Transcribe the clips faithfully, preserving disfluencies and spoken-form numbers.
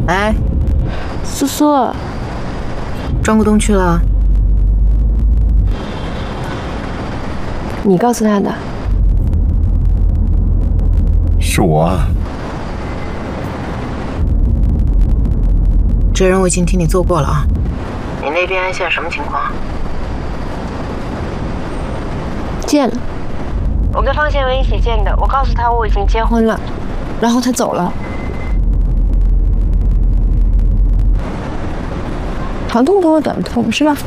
哎， 苏苏， 庄国栋去了。 你告诉他的？ 是我啊。 这人我已经替你做过了啊。你那边现在什么情况？ 见了，我跟方宪文一起见的。我告诉他我已经结婚了，然后他走了。长痛不如短痛，是吧？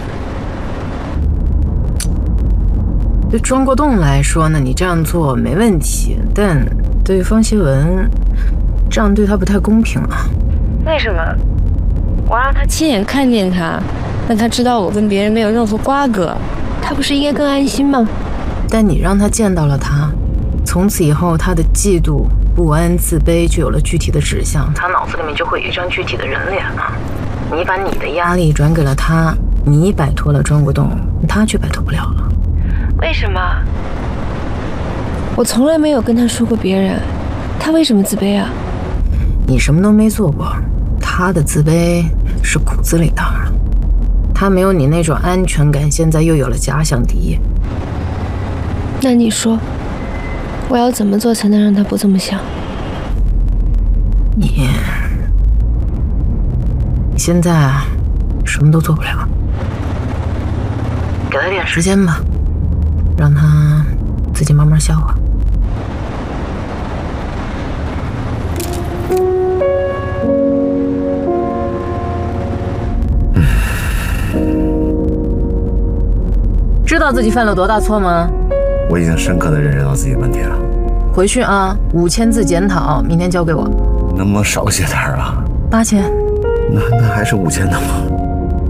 对庄国栋来说呢，你这样做没问题，但对方协文，这样对他不太公平啊。 为什么？我让他亲眼看见他，让他知道我跟别人没有任何瓜葛，他不是应该更安心吗？ 但你让他见到了他，从此以后他的嫉妒、不安、自卑就有了具体的指向，他脑子里面就会有一张具体的人脸啊。你把你的压力转给了他，你摆脱了庄国栋，他却摆脱不了了。 为什么？我从来没有跟他说过别人，他为什么自卑啊？ 你什么都没做过，他的自卑是骨子里的。他没有你那种安全感，现在又有了假想敌。 那你说，我要怎么做才能让他不这么想？ 你，你现在什么都做不了，给他点时间吧，让他自己慢慢消化。知道自己犯了多大错吗？ 我已经深刻的认识到自己问题了。 回去啊，五千字检讨，明天交给我。 能不能少写点啊？ 八千。 那那还是五千的吗？